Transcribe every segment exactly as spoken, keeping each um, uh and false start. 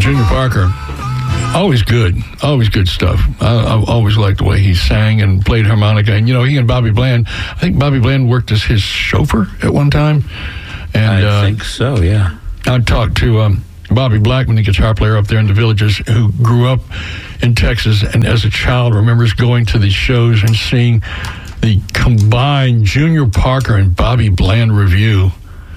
Junior Parker. Always good. Always good stuff. I, I always liked the way he sang and played harmonica. And, you know, he and Bobby Bland, I think Bobby Bland worked as his chauffeur at one time. And I uh, think so, yeah. I talked to um, Bobby Blackman, the guitar player up there in the Villages, who grew up in Texas and as a child remembers going to these shows and seeing the combined Junior Parker and Bobby Bland review.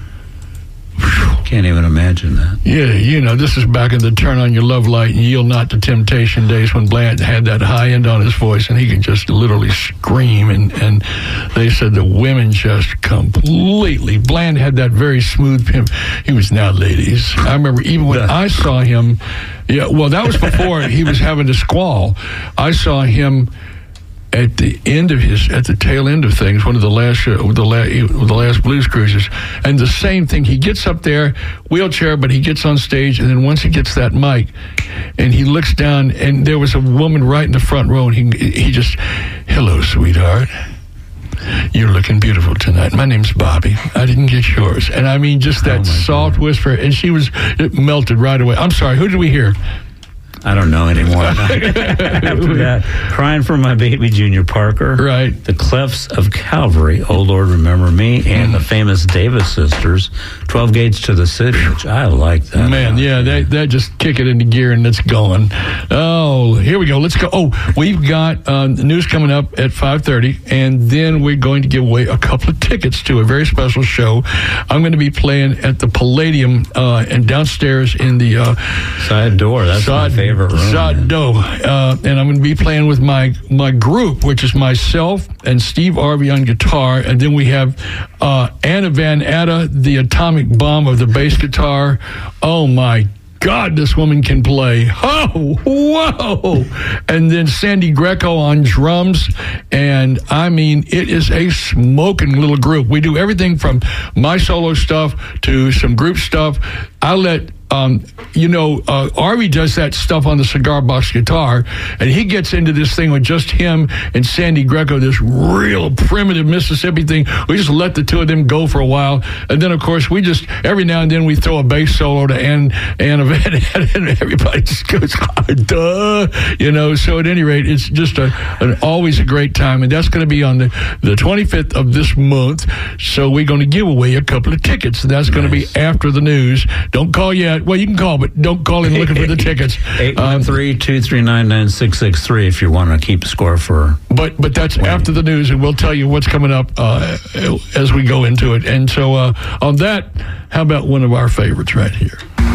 Can't even imagine that. Yeah, you know, this is back in the turn on your love light and yield not to temptation days when Bland had that high end on his voice and he could just literally scream. And, and they said the women just completely. Bland had that very smooth pimp. He was now, ladies. I remember even when I saw him, yeah, well, that was before he was having to squall. I saw him at the end of his, at the tail end of things, one of the last, uh, the, la- the last Blues Cruises, and the same thing. He gets up there, wheelchair, but he gets on stage, and then once he gets that mic, and he looks down, and there was a woman right in the front row, and he he just, hello, sweetheart. You're looking beautiful tonight. My name's Bobby. I didn't get yours. And I mean, just that oh soft God. whisper, and she was, it melted right away. I'm sorry, who did we hear? I don't know anymore. After that, Crying for My Baby, Junior Parker. Right. The Clefs of Calvary, Oh Lord, Remember Me, and mm. the famous Davis Sisters, twelve Gates to the City, which I like that. Man, yeah, that, that just kick it into gear and it's going. Oh, here we go. Let's go. Oh, we've got uh, news coming up at five thirty, and then we're going to give away a couple of tickets to a very special show. I'm going to be playing at the Palladium uh, and downstairs in the uh, side door. That's side, my favorite. Zado, uh, and I'm going to be playing with my my group, which is myself and Steve Arvey on guitar, and then we have uh, Anna Van Atta, the atomic bomb of the bass guitar. Oh my God, this woman can play. Oh, whoa. And then Sandy Greco on drums. And I mean, it is a smoking little group. We do everything from my solo stuff to some group stuff. I let Um, you know, uh, Arvey does that stuff on the cigar box guitar, and he gets into this thing with just him and Sandy Greco, this real primitive Mississippi thing. We just let the two of them go for a while, and then, of course, we just, every now and then we throw a bass solo to Ann, Anna Van Atta, and everybody just goes, duh, you know. So at any rate, it's just a, an, always a great time, and that's going to be on the, the twenty-fifth of this month, so we're going to give away a couple of tickets. That's going nice. to be after the news. Don't call yet. Well, you can call, but don't call in looking for the tickets. eight one three, two three nine, nine six six three if you want to keep score for... But but that's waiting. After the news, and we'll tell you what's coming up uh, as we go into it. And so uh, on that, how about one of our favorites right here?